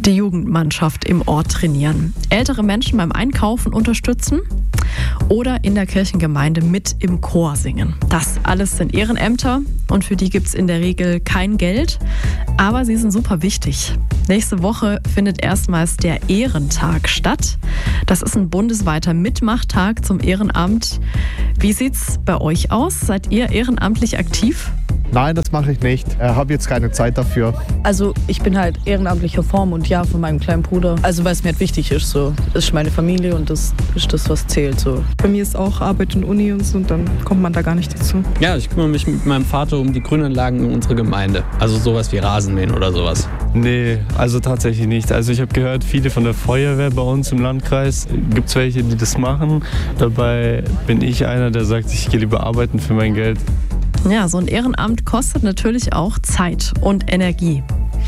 die Jugendmannschaft im Ort trainieren, ältere Menschen beim Einkaufen unterstützen oder in der Kirchengemeinde mit im Chor singen. Das alles sind Ehrenämter und für die gibt es in der Regel kein Geld, aber sie sind super wichtig. Nächste Woche findet erstmals der Ehrentag statt. Das ist ein bundesweiter Mitmachtag zum Ehrenamt. Wie sieht's bei euch aus? Seid ihr ehrenamtlich aktiv? Nein, das mache ich nicht. Ich habe jetzt keine Zeit dafür. Also ich bin halt ehrenamtlicher Form und ja, von meinem kleinen Bruder. Also weil es mir halt wichtig ist, so. Das ist meine Familie und das ist das, was zählt, so. Bei mir ist auch Arbeit und Uni und so und dann kommt man da gar nicht dazu. Ja, ich kümmere mich mit meinem Vater um die Grünanlagen in unserer Gemeinde. Also sowas wie Rasenmähen oder sowas. Nee, also tatsächlich nicht. Also ich habe gehört, viele von der Feuerwehr bei uns im Landkreis, gibt es welche, die das machen. Dabei bin ich einer, der sagt, ich gehe lieber arbeiten für mein Geld. Ja, so ein Ehrenamt kostet natürlich auch Zeit und Energie.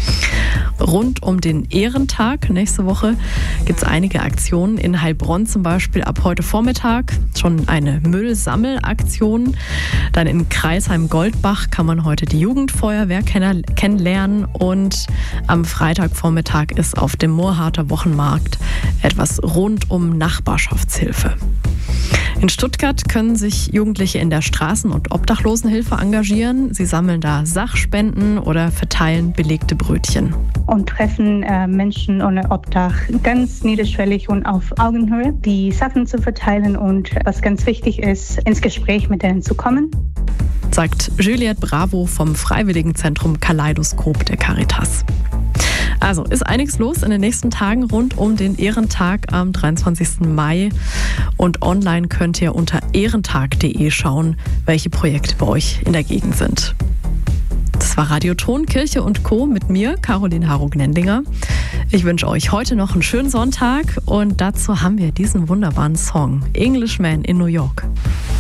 Rund um den Ehrentag nächste Woche gibt es einige Aktionen. In Heilbronn zum Beispiel ab heute Vormittag schon eine Müllsammelaktion. Dann in Crailsheim-Goldbach kann man heute die Jugendfeuerwehr kennenlernen. Und am Freitagvormittag ist auf dem Moorharter Wochenmarkt etwas rund um Nachbarschaftshilfe. In Stuttgart können sich Jugendliche in der Straßen- und Obdachlosenhilfe engagieren. Sie sammeln da Sachspenden oder verteilen belegte Brötchen. Und treffen Menschen ohne Obdach ganz niederschwellig und auf Augenhöhe, die Sachen zu verteilen und, was ganz wichtig ist, ins Gespräch mit denen zu kommen. Sagt Juliette Bravo vom Freiwilligenzentrum Kaleidoskop der Caritas. Also ist einiges los in den nächsten Tagen rund um den Ehrentag am 23. Mai. Und online könnt ihr unter ehrentag.de schauen, welche Projekte bei euch in der Gegend sind. Das war Radio Ton, Kirche und Co. mit mir, Caroline Harro-Gnendinger. Ich wünsche euch heute noch einen schönen Sonntag und dazu haben wir diesen wunderbaren Song, Englishman in New York.